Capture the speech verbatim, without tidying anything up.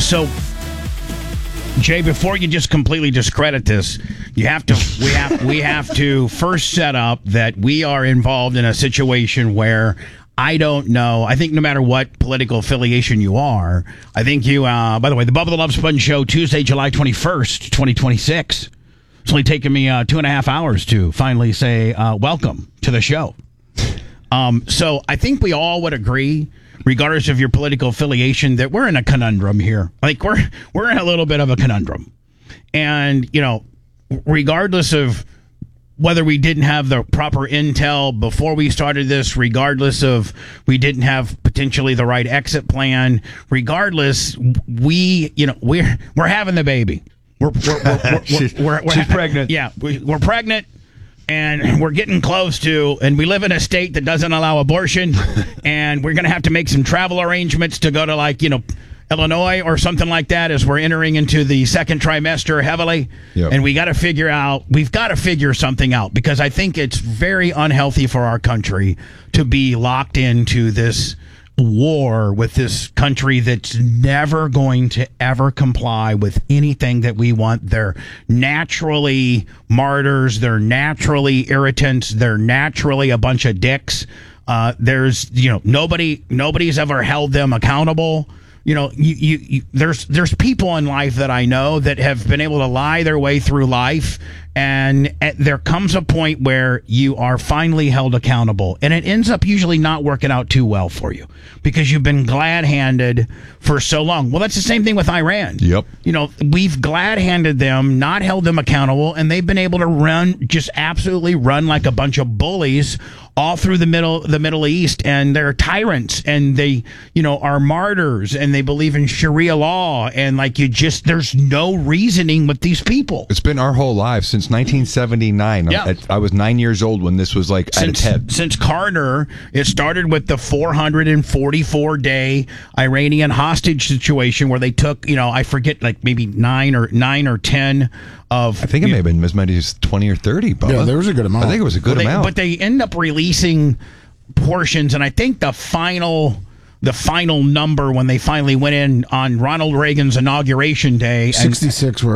So, Jay, before you just completely discredit this, you have to. We have. We have to first set up that we are involved in a situation where I don't know. I think no matter what political affiliation you are, I think you. Uh, by the way, the Bubba the Love Sponge Show, Tuesday, July twenty first, twenty twenty six. It's only taken me uh, two and a half hours to finally say uh, welcome to the show. Um, so I think we all would agree, regardless of your political affiliation, that we're in a conundrum here. Like we're we're in a little bit of a conundrum, and you know, regardless of whether we didn't have the proper intel before we started this, regardless of we didn't have potentially the right exit plan, regardless, we you know we're we're having the baby. We're we're we're, we're, she's, we're, we're, we're she's ha- pregnant. Yeah, we, we're pregnant. And we're getting close to, and we live in a state that doesn't allow abortion, and we're going to have to make some travel arrangements to go to, like, you know, Illinois or something like that as we're entering into the second trimester heavily. Yep. And we got to figure out, we've got to figure something out, because I think it's very unhealthy for our country to be locked into this war with this country that's never going to ever comply with anything that we want. They're naturally martyrs. They're naturally irritants. They're naturally a bunch of dicks. Uh, there's, you know, nobody, nobody's ever held them accountable. You know, you, you, you, there's there's people in life that I know that have been able to lie their way through life, and at, there comes a point where you are finally held accountable, and it ends up usually not working out too well for you because you've been glad-handed for so long. Well, that's the same thing with Iran. Yep. You know, we've glad-handed them, not held them accountable, and they've been able to run, just absolutely run like a bunch of bullies all through the middle the Middle East, and they're tyrants, and they, you know, are martyrs, and they believe in Sharia law, and like you just, there's no reasoning with these people. It's been our whole lives since nineteen seventy-nine. Yeah. I, I was nine years old when this was like Since, at its head. since Carter, it started with the four hundred forty-four day Iranian hostage situation where they took, you know, I forget, like maybe nine or nine or ten of. I think it may have been as many as twenty or thirty. Bubba. Yeah, there was a good amount. I think it was a good Well, they, amount. But they end up releasing portions, and I think the final the final number when they finally went in on Ronald Reagan's inauguration day, and sixty-six were